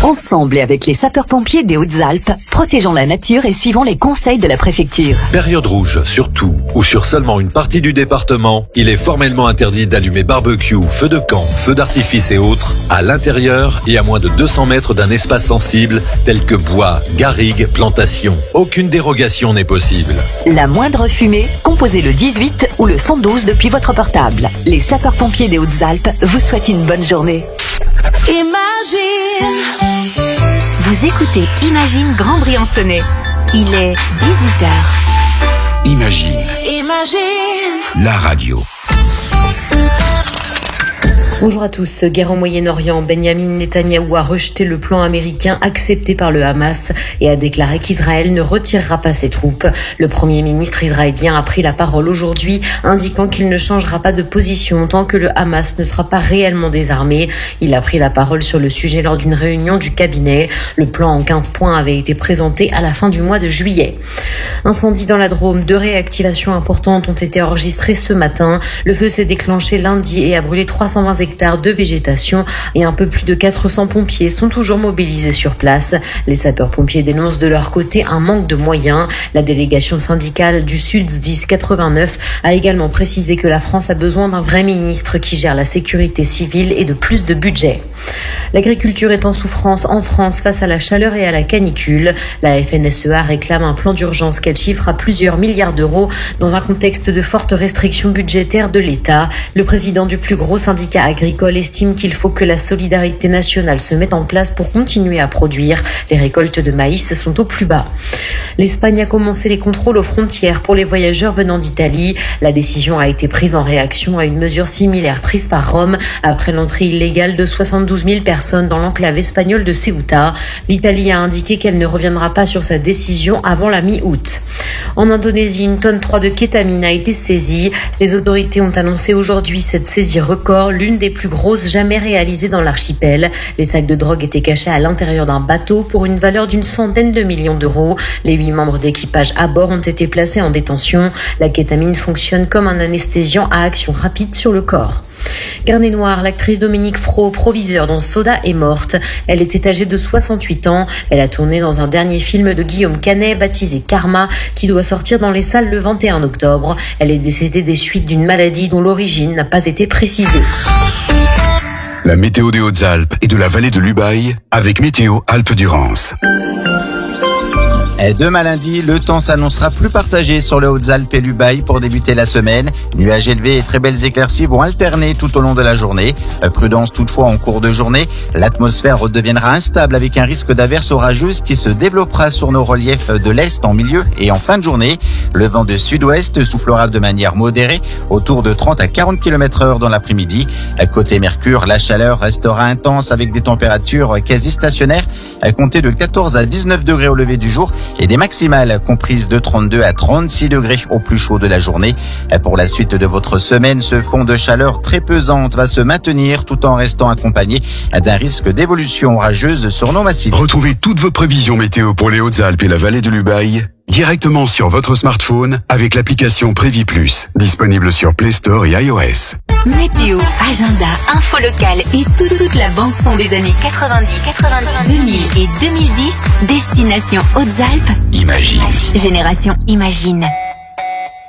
Ensemble et avec les sapeurs-pompiers des Hautes-Alpes, protégeons la nature et suivons les conseils de la préfecture. Période rouge, sur tout ou sur seulement une partie du département, il est formellement interdit d'allumer barbecue, feux de camp, feux d'artifice et autres à l'intérieur et à moins de 200 mètres d'un espace sensible tel que bois, garrigues, plantations. Aucune dérogation n'est possible. La moindre fumée, composez le 18 ou le 112 depuis votre portable. Les sapeurs-pompiers des Hautes-Alpes vous souhaitent une bonne journée. Imagine. Vous écoutez Imagine Grand Briançonnais. Il est 18h. Imagine. La radio. Bonjour à tous. Guerre au Moyen-Orient. Benjamin Netanyahou a rejeté le plan américain accepté par le Hamas et a déclaré qu'Israël ne retirera pas ses troupes. Le Premier ministre israélien a pris la parole aujourd'hui, indiquant qu'il ne changera pas de position tant que le Hamas ne sera pas réellement désarmé. Il a pris la parole sur le sujet lors d'une réunion du cabinet. Le plan en 15 points avait été présenté à la fin du mois de juillet. Incendie dans la Drôme. 2 réactivations importantes ont été enregistrées ce matin. Le feu s'est déclenché lundi et a brûlé 320 hectares de végétation et un peu plus de 400 pompiers sont toujours mobilisés sur place. Les sapeurs-pompiers dénoncent de leur côté un manque de moyens. La délégation syndicale du Sud 1089 a également précisé que la France a besoin d'un vrai ministre qui gère la sécurité civile et de plus de budget. L'agriculture est en souffrance en France face à la chaleur et à la canicule. La FNSEA réclame un plan d'urgence qu'elle chiffre à plusieurs milliards d'euros dans un contexte de fortes restrictions budgétaires de l'État. Le président du plus gros syndicat agricole estime qu'il faut que la solidarité nationale se mette en place pour continuer à produire. Les récoltes de maïs sont au plus bas. L'Espagne a commencé les contrôles aux frontières pour les voyageurs venant d'Italie. La décision a été prise en réaction à une mesure similaire prise par Rome après l'entrée illégale de 72 000 personnes dans l'enclave espagnole de Ceuta. L'Italie a indiqué qu'elle ne reviendra pas sur sa décision avant la mi-août. En Indonésie, une tonne 3 de kétamine a été saisie. Les autorités ont annoncé aujourd'hui cette saisie record, l'une des plus grosses jamais réalisées dans l'archipel. Les sacs de drogue étaient cachés à l'intérieur d'un bateau pour une valeur d'une centaine de millions d'euros. Les 8 membres d'équipage à bord ont été placés en détention. La kétamine fonctionne comme un anesthésiant à action rapide sur le corps. Carnet noir, l'actrice Dominique Fro, proviseur dans Soda, est morte. Elle était âgée de 68 ans. Elle a tourné dans un dernier film de Guillaume Canet baptisé Karma qui doit sortir dans les salles le 21 octobre. Elle est décédée des suites d'une maladie dont l'origine n'a pas été précisée. La météo des Hautes-Alpes et de la vallée de l'Ubaye avec Météo Alpes-Durance. Demain lundi, le temps s'annoncera plus partagé sur les Hautes-Alpes et l'Ubaye pour débuter la semaine. Nuages élevés et très belles éclaircies vont alterner tout au long de la journée. Prudence toutefois en cours de journée. L'atmosphère redeviendra instable avec un risque d'averses orageuses qui se développera sur nos reliefs de l'Est en milieu et en fin de journée. Le vent de sud-ouest soufflera de manière modérée autour de 30 à 40 km/h dans l'après-midi. Côté Mercure, la chaleur restera intense avec des températures quasi stationnaires à compter de 14 à 19 degrés au lever du jour et des maximales comprises de 32 à 36 degrés au plus chaud de la journée. Pour la suite de votre semaine, ce fond de chaleur très pesante va se maintenir tout en restant accompagné d'un risque d'évolution orageuse sur nos massifs. Retrouvez toutes vos prévisions météo pour les Hautes-Alpes et la vallée de l'Ubaye directement sur votre smartphone avec l'application Prévis Plus, disponible sur Play Store et iOS. Météo, agenda, info locale et toute la bande-son des années 90, 2000 et 2010, destination Hautes-Alpes. Imagine. Génération Imagine.